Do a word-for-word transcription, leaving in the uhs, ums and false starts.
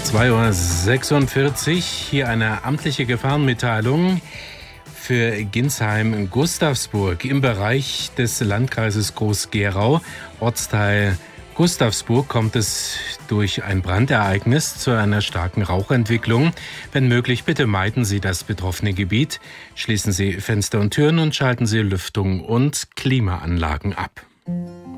zwei Uhr sechsundvierzig, hier eine amtliche Gefahrenmitteilung für Ginsheim-Gustavsburg im Bereich des Landkreises Groß-Gerau, Ortsteil Gustavsburg, kommt es durch ein Brandereignis zu einer starken Rauchentwicklung. Wenn möglich, bitte meiden Sie das betroffene Gebiet, schließen Sie Fenster und Türen und schalten Sie Lüftung und Klimaanlagen ab.